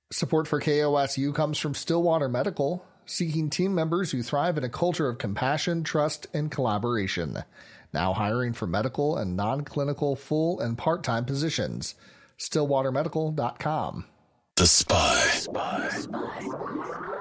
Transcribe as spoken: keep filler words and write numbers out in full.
Support for K O S U comes from Stillwater Medical, seeking team members who thrive in a culture of compassion, trust, and collaboration. Now hiring for medical and non-clinical full and part-time positions. stillwater medical dot com. The Spy. Spy. Spy.